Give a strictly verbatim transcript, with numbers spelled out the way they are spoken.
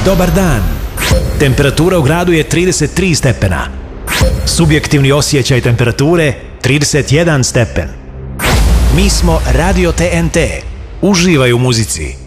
Dobar dan. Temperatura u gradu je trideset tri stepena. Subjektivni osjećaj temperature trideset jedan stepen. Mi smo Radio T N T. Uživaj u muzici.